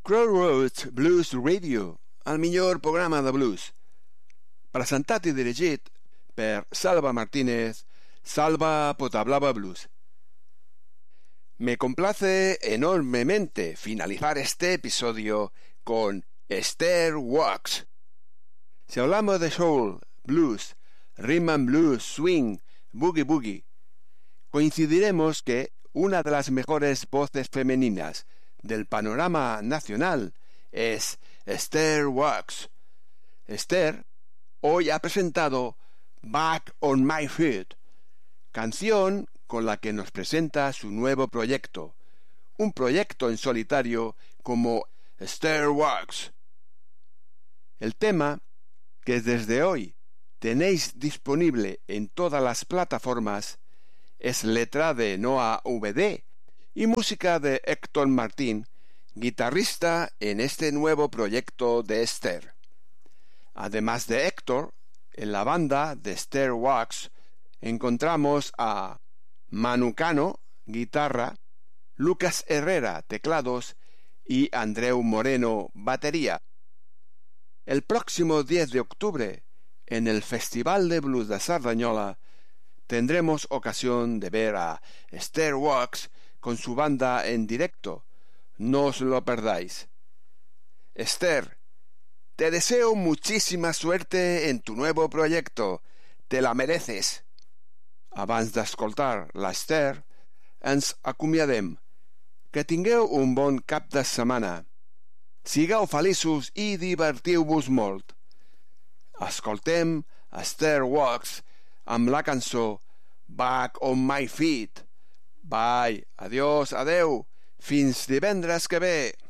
Crossroads Blues Radio, el millor programa de blues, presentat i dirigit per Salva Martínez, Salva Potablava Blues. Me complace enormemente finalizar este episodio con Esther Walks. Si hablamos de soul, blues, rhythm and blues, swing, boogie boogie, coincidiremos que una de las mejores voces femeninas del panorama nacional es Esther Walks. Esther hoy ha presentado Back on My Feet, canción con la que nos presenta su nuevo proyecto, un proyecto en solitario como Esther Walks. El tema, que desde hoy tenéis disponible en todas las plataformas, es letra de Noah VD y música de Héctor Martín, guitarrista en este nuevo proyecto de Esther. Además de Héctor, en la banda de Esther Walks encontramos a Manu Cano, guitarra, Lucas Herrera, teclados y Andreu Moreno, batería. El próximo 10 de octubre, en el Festival de Blues de Sardañola, tendremos ocasión de ver a Esther Walks con su banda en directo. No os lo perdáis. Esther, te deseo muchísima suerte en tu nuevo proyecto. Te la mereces. Abans d'escoltar l'Esther, ens acomiadem. Que tingueu un bon cap de setmana. Sigueu feliços i divertiu-vos molt. Escoltem Esther Walks amb la cançó Back on My Feet. Bye, adiós, adeu, fins divendres que ve.